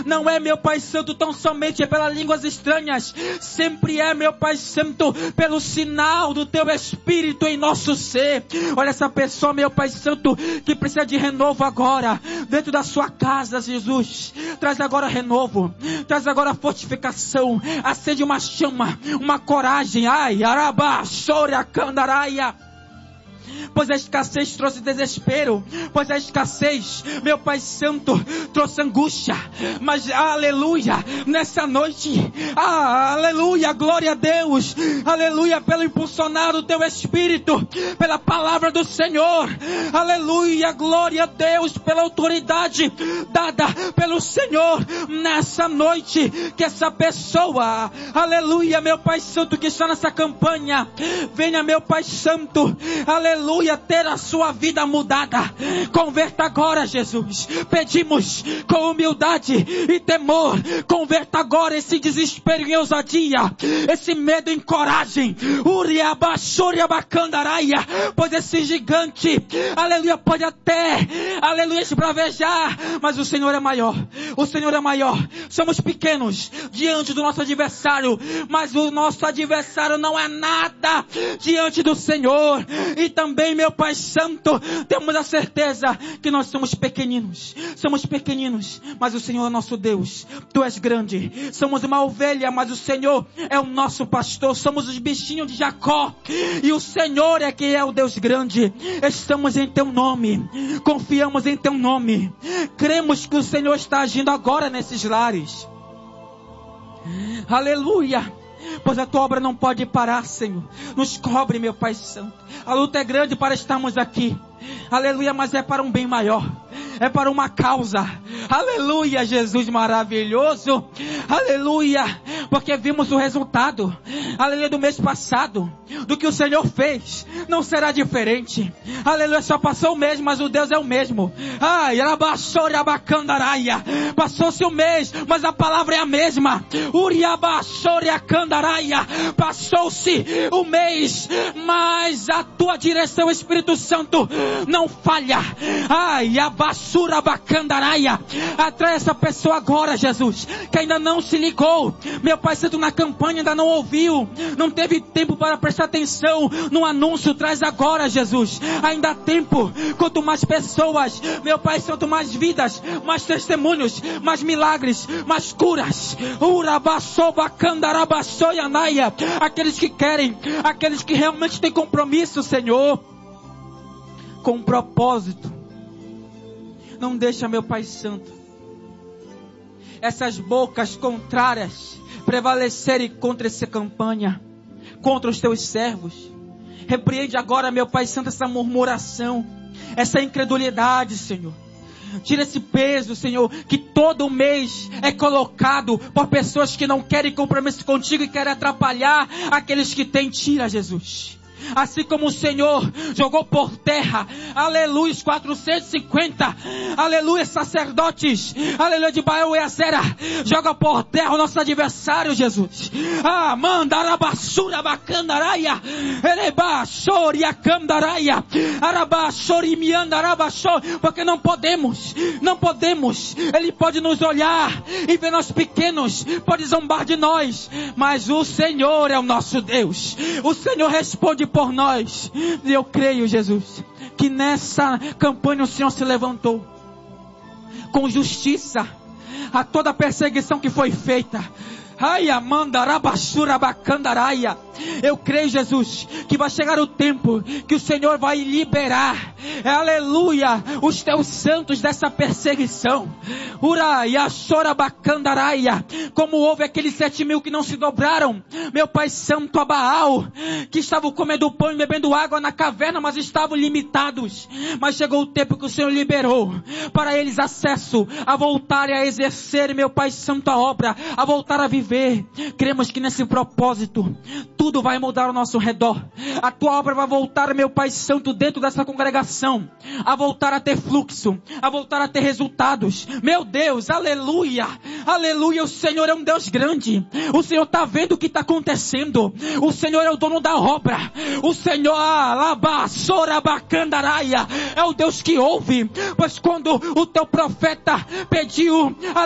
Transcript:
Não é, meu Pai Santo, tão somente pelas línguas estranhas. Sempre é, meu Pai Santo, pelo sinal do Teu Espírito em nosso ser. Olha essa pessoa, meu Pai Santo, que precisa de renovo agora, dentro da sua casa, Jesus. Traz agora renovo, traz agora fortificação. Acende uma chama, uma coragem. Ai, arabá, chora, candaraia. Pois a escassez trouxe desespero, pois a escassez, meu Pai Santo, trouxe angústia. Mas aleluia, nessa noite, aleluia, glória a Deus, aleluia, pelo impulsionar do Teu Espírito, pela palavra do Senhor, aleluia, glória a Deus, pela autoridade dada pelo Senhor, nessa noite, que essa pessoa, aleluia, meu Pai Santo, que está nessa campanha, venha, meu Pai Santo, aleluia, ter a sua vida mudada. Converta agora, Jesus. Pedimos com humildade e temor. Converta agora esse desespero em ousadia, esse medo em coragem. Uriabachuriabacandaraia. Pois esse gigante, aleluia, pode até, aleluia, esbravejar, mas o Senhor é maior. O Senhor é maior. Somos pequenos diante do nosso adversário, mas o nosso adversário não é nada diante do Senhor. E também, meu Pai Santo, temos a certeza que nós somos pequeninos, mas o Senhor é nosso Deus. Tu és grande. Somos uma ovelha, mas o Senhor é o nosso pastor. Somos os bichinhos de Jacó, e o Senhor é que é o Deus grande. Estamos em Teu nome, confiamos em Teu nome, cremos que o Senhor está agindo agora nesses lares. Aleluia. Pois a Tua obra não pode parar, Senhor. Nos cobre, meu Pai Santo. A luta é grande para estarmos aqui. Aleluia, mas é para um bem maior. É para uma causa. Aleluia, Jesus maravilhoso. Aleluia, porque vimos o resultado. Aleluia, do mês passado. Do que o Senhor fez. Não será diferente. Aleluia, só passou o mês, mas o Deus é o mesmo. Ai, arabaxoriabacandaraia. Passou-se o mês, mas a palavra é a mesma. Uriabaxoriacandaraia. Passou-se o mês, mas a Tua direção, Espírito Santo, não falha. Ai, a basura bacandaraia. Atrai essa pessoa agora, Jesus, que ainda não se ligou, meu Pai Santo, na campanha, ainda não ouviu, não teve tempo para prestar atenção no anúncio. Traz agora, Jesus, ainda há tempo. Quanto mais pessoas, meu Pai Santo, mais vidas, mais testemunhos, mais milagres, mais curas. Urabaçobacandarabassoianaia. Aqueles que querem, aqueles que realmente têm compromisso, Senhor, com um propósito. Não deixa, meu Pai Santo, essas bocas contrárias prevalecerem contra essa campanha, contra os Teus servos. Repreende agora, meu Pai Santo, essa murmuração, essa incredulidade, Senhor. Tira esse peso, Senhor, que todo mês é colocado por pessoas que não querem compromisso contigo e querem atrapalhar aqueles que têm. Tira, Jesus. Assim como o Senhor jogou por terra, aleluia, 450, aleluia, sacerdotes, aleluia, de Baal e Azera, joga por terra o nosso adversário, Jesus. Manda arabassura bacandaraia, ereba chori acandaraia, arabachori mianda arabachor, porque não podemos, Ele pode nos olhar e ver nós pequenos, pode zombar de nós, mas o Senhor é o nosso Deus. O Senhor responde por nós. E eu creio, Jesus, que nessa campanha o Senhor se levantou com justiça a toda a perseguição que foi feita. Ai, Amanda, Arabashura, Bacandaraia. Eu creio, Jesus, que vai chegar o tempo que o Senhor vai liberar, aleluia, os Teus santos dessa perseguição. Ura, Yashora, Bacandaraia. Como houve aqueles 7.000 que não se dobraram, meu Pai Santo, a Baal, que estavam comendo pão e bebendo água na caverna, mas estavam limitados. Mas chegou o tempo que o Senhor liberou para eles acesso a voltarem a exercer, meu Pai Santo, a obra, a voltar a viver. Cremos que nesse propósito tudo vai mudar ao nosso redor. A Tua obra vai voltar, meu Pai Santo, dentro dessa congregação, a voltar a ter fluxo, a voltar a ter resultados. Meu Deus, aleluia, aleluia. O Senhor é um Deus grande. O Senhor está vendo o que está acontecendo. O Senhor é o dono da obra. O Senhor, é o Deus que ouve. Pois quando o Teu profeta pediu